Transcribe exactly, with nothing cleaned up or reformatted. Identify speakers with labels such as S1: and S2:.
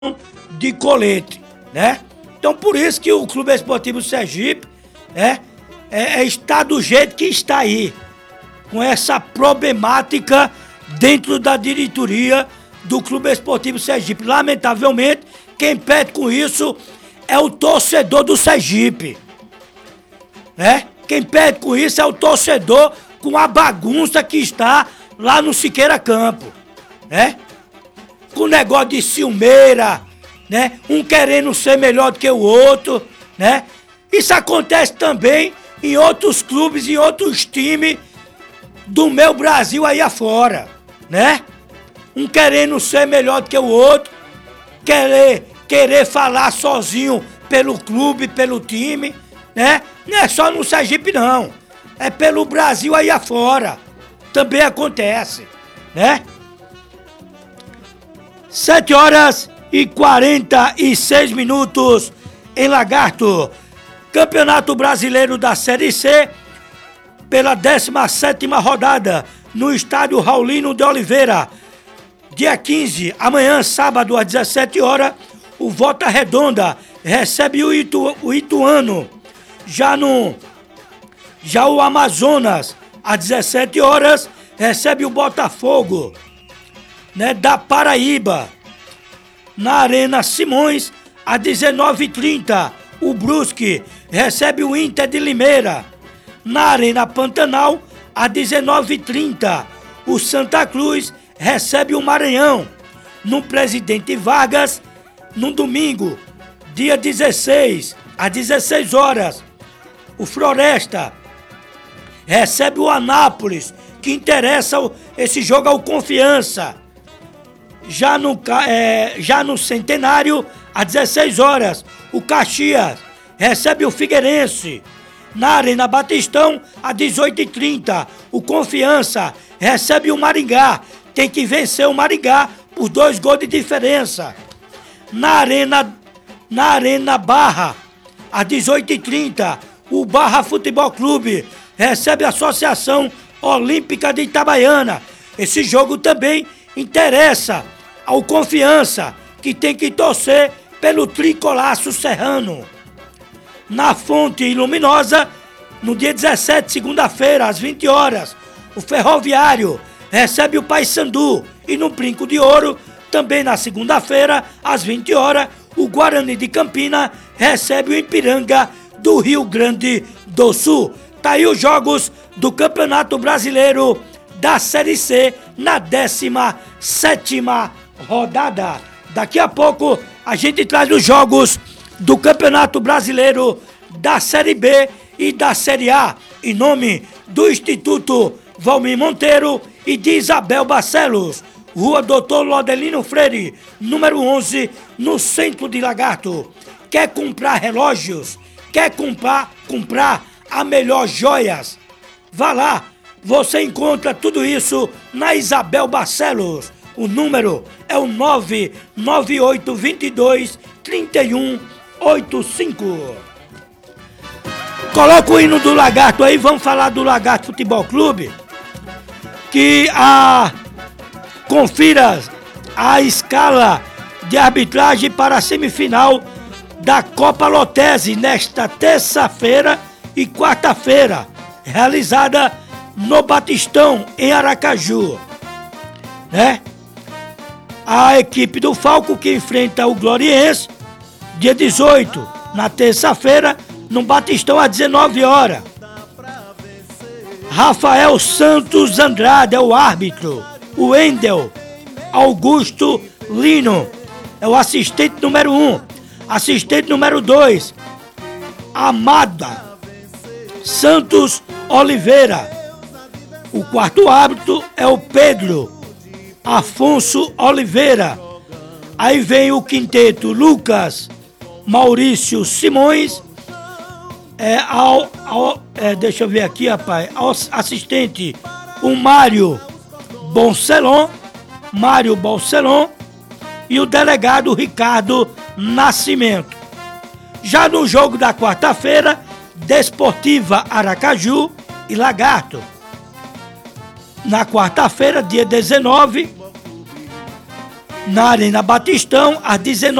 S1: de colete, né? Então por isso que o Clube Esportivo Sergipe, né, é, é, está do jeito que está aí, com essa problemática dentro da diretoria do Clube Esportivo Sergipe. Lamentavelmente, quem perde com isso é o torcedor do Sergipe, né? Quem perde com isso é o torcedor com a bagunça que está lá no Siqueira Campo, né? Com negócio de ciumeira, né? Um querendo ser melhor do que o outro, né? Isso acontece também em outros clubes, em outros times do meu Brasil aí afora, né? Um querendo ser melhor do que o outro, querer, querer falar sozinho pelo clube, pelo time, né? Não é só no Sergipe não, é pelo Brasil aí afora, também acontece, né? Sete horas e quarenta e seis minutos em Lagarto. Campeonato Brasileiro da Série C, pela décima sétima rodada, no estádio Raulino de Oliveira. Dia quinze, amanhã, sábado, às dezessete horas, o Volta Redonda recebe o, Itu, o Ituano. Já no já o Amazonas, às dezessete horas, recebe o Botafogo, né, da Paraíba. Na Arena Simões, às dezenove e trinta, o Brusque recebe o Inter de Limeira. Na Arena Pantanal, às dezenove e trinta, o Santa Cruz recebe o Maranhão. No Presidente Vargas, no domingo, dia dezesseis, às dezesseis horas, o Floresta recebe o Anápolis, que interessa esse jogo ao Confiança. Já no, é, já no Centenário, às dezesseis horas, o Caxias recebe o Figueirense. Na Arena Batistão, às dezoito e trinta, o Confiança recebe o Maringá. Tem que vencer o Maringá por dois gols de diferença. Na Arena, na Arena Barra, às dezoito e trinta, o Barra Futebol Clube recebe a Associação Olímpica de Itabaiana. Esse jogo também interessa ao Confiança, que tem que torcer pelo tricolaço serrano. Na Fonte Luminosa, no dia dezessete, segunda-feira, às vinte horas, o Ferroviário recebe o Paysandu. E no Brinco de Ouro, também na segunda-feira, às vinte horas, o Guarani de Campina recebe o Ipiranga do Rio Grande do Sul. Tá aí os jogos do Campeonato Brasileiro da Série C na décima sétima rodada. Daqui a pouco a gente traz os jogos do Campeonato Brasileiro da Série B e da Série A, em nome do Instituto Valmir Monteiro e de Isabel Barcelos, Rua Doutor Lodelino Freire, número onze, no centro de Lagarto. Quer comprar relógios? Quer comprar, comprar a melhor joias? Vá lá, você encontra tudo isso na Isabel Barcelos. O número é o nove nove oito dois dois, três um oito cinco. Coloca o hino do Lagarto aí, vamos falar do Lagarto Futebol Clube. Que a confira a escala de arbitragem para a semifinal da Copa Lotese nesta terça-feira e quarta-feira, realizada no Batistão, em Aracaju, né? A equipe do Falco, que enfrenta o Gloriense, dia dezoito, na terça-feira, no Batistão, às dezenove horas. Rafael Santos Andrade é o árbitro. O Wendel Augusto Lino é o assistente número um. Assistente número dois, Amada Santos Oliveira. O quarto árbitro é o Pedro Afonso Oliveira. Aí vem o quinteto Lucas Maurício Simões. É, ao, ao, é, deixa eu ver aqui, rapaz. Ao assistente, o Mário Boncelon. Mário Boncelon. E o delegado Ricardo Nascimento. Já no jogo da quarta-feira, Desportiva Aracaju e Lagarto. Na quarta-feira, dia dezenove, na Arena Batistão, às dezenove